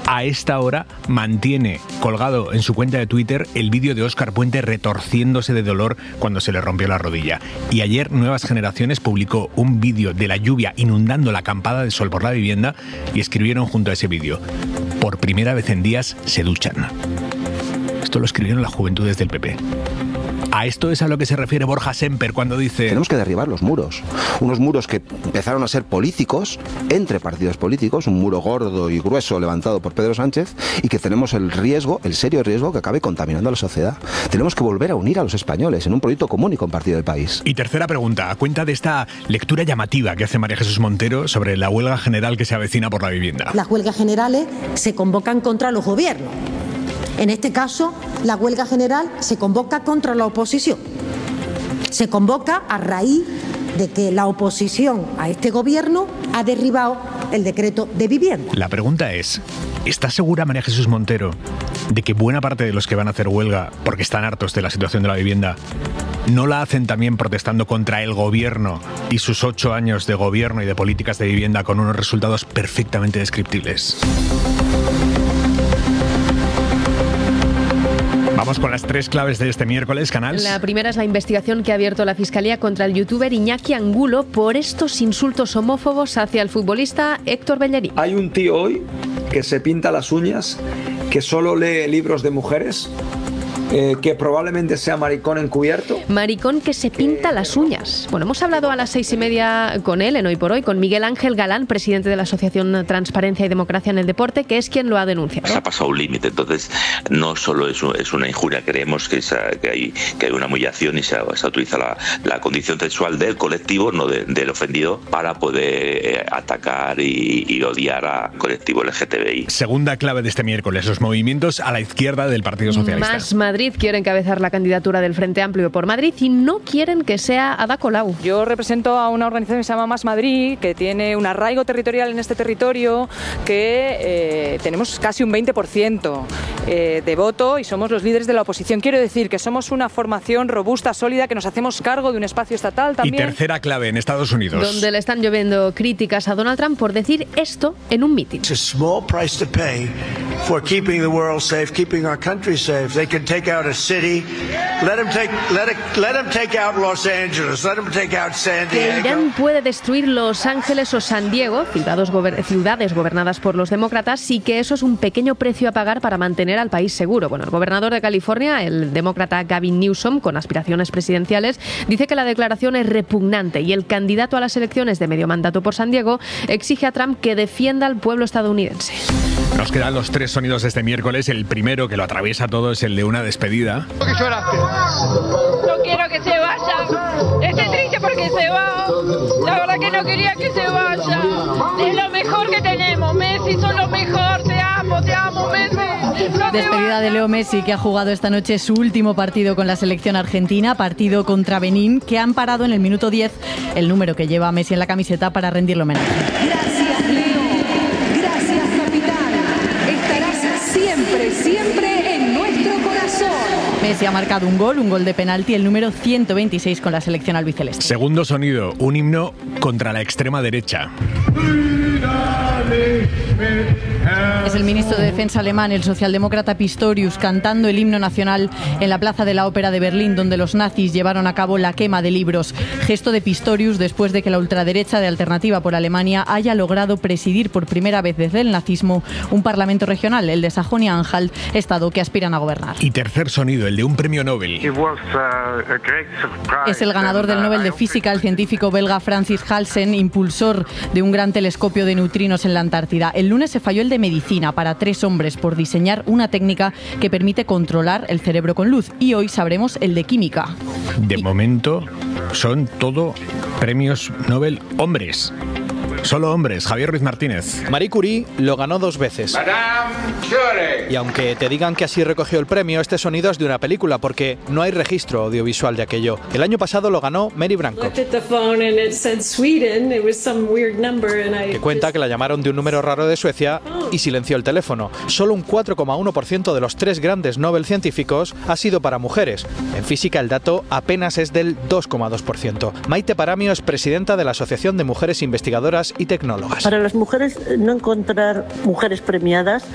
A esta hora mantiene colgado en su cuenta de Twitter el vídeo de Óscar Puente retorciéndose de dolor cuando se le rompió la rodilla. Y ayer Nuevas Generaciones publicó un vídeo de la lluvia inundando la acampada de sol por la vivienda y escribieron junto a ese vídeo: por primera vez en días se duchan. Esto lo escribieron las juventudes del PP. A esto es a lo que se refiere Borja Semper cuando dice: tenemos que derribar los muros. Unos muros que empezaron a ser políticos, entre partidos políticos, un muro gordo y grueso levantado por Pedro Sánchez, y que tenemos el serio riesgo que acabe contaminando a la sociedad. Tenemos que volver a unir a los españoles en un proyecto común y compartido del país. Y tercera pregunta, a cuenta de esta lectura llamativa que hace María Jesús Montero sobre la huelga general que se avecina por la vivienda. Las huelgas generales se convocan contra los gobiernos. En este caso, la huelga general se convoca contra la oposición. Se convoca a raíz de que la oposición a este gobierno ha derribado el decreto de vivienda. La pregunta es: ¿está segura María Jesús Montero de que buena parte de los que van a hacer huelga porque están hartos de la situación de la vivienda no la hacen también protestando contra el gobierno y sus 8 años de gobierno y de políticas de vivienda con unos resultados perfectamente descriptibles? Vamos con las 3 claves de este miércoles, Canals. La primera es la investigación que ha abierto la Fiscalía contra el youtuber Iñaki Angulo por estos insultos homófobos hacia el futbolista Héctor Bellerín. Hay un tío hoy que se pinta las uñas, que solo lee libros de mujeres, que probablemente sea maricón encubierto. Maricón que se pinta las uñas. Bueno, hemos hablado a las 6:30 con él, en Hoy por Hoy, con Miguel Ángel Galán, presidente de la Asociación Transparencia y Democracia en el Deporte, que es quien lo ha denunciado. Se ha pasado un límite, entonces no solo es una injuria, creemos que hay una humillación y se utiliza la condición sexual del colectivo, no del ofendido, para poder atacar y odiar al colectivo LGTBI. Segunda clave de este miércoles, los movimientos a la izquierda del Partido Socialista. Más Madrid quiere encabezar la candidatura del Frente Amplio por Madrid y no quieren que sea Ada Colau. Yo represento a una organización que se llama Más Madrid, que tiene un arraigo territorial en este territorio, que tenemos casi un 20% de voto y somos los líderes de la oposición. Quiero decir que somos una formación robusta, sólida, que nos hacemos cargo de un espacio estatal también. Y tercera clave en Estados Unidos, donde le están lloviendo críticas a Donald Trump por decir esto en un mitin. It's a small price to pay for keeping the world safe, keeping our country safe. They can take out a city. Let them take out Los Angeles. Let them take out San Diego. Que Irán puede destruir Los Ángeles o San Diego, ciudades gobernadas por los demócratas, y que eso es un pequeño precio a pagar para mantener al país seguro. Bueno, el gobernador de California, el demócrata Gavin Newsom, con aspiraciones presidenciales, dice que la declaración es repugnante y el candidato a las elecciones de medio mandato por San Diego exige a Trump que defienda al pueblo estadounidense. Nos quedan los 3 sonidos de este miércoles. El primero, que lo atraviesa todo, es el de una despedida. No quiero que se vaya. Estoy triste porque se va. La verdad que no quería que se vaya. Es lo mejor que tenemos. Messi, son lo mejor. Te amo, Messi. No Despedida de Leo Messi, que ha jugado esta noche su último partido con la selección argentina, partido contra Benín, que han parado en el minuto 10 el número que lleva Messi en la camiseta para rendirle homenaje. Gracias, Leo. Gracias, capitán. Estarás siempre en nuestro corazón. Messi ha marcado un gol de penalti, el número 126 con la selección albiceleste. Segundo sonido, un himno contra la extrema derecha. Es el ministro de Defensa alemán, el socialdemócrata Pistorius, cantando el himno nacional en la Plaza de la Ópera de Berlín, donde los nazis llevaron a cabo la quema de libros. Gesto de Pistorius después de que la ultraderecha de Alternativa por Alemania haya logrado presidir por primera vez desde el nazismo un parlamento regional, el de Sajonia-Anhalt, estado que aspiran a gobernar. Y tercer sonido, el de un premio Nobel. Es el ganador del Nobel de Física, el científico belga Francis Halsen, impulsor de un gran telescopio de neutrinos en la Antártida. El lunes se falló el de medicina para 3 hombres por diseñar una técnica que permite controlar el cerebro con luz. Y hoy sabremos el de química. De momento son todo premios Nobel hombres. Solo hombres. Javier Ruiz Martínez. Marie Curie lo ganó 2 veces. Y aunque te digan que así recogió el premio, este sonido es de una película porque no hay registro audiovisual de aquello. El año pasado lo ganó Mary Branco, que cuenta que la llamaron de un número raro de Suecia y silenció el teléfono. Solo un 4,1% de los 3 grandes Nobel científicos ha sido para mujeres. En física el dato apenas es del 2,2%. Maite Paramio es presidenta de la Asociación de Mujeres Investigadoras y Tecnólogas. Para las mujeres, no encontrar mujeres premiadas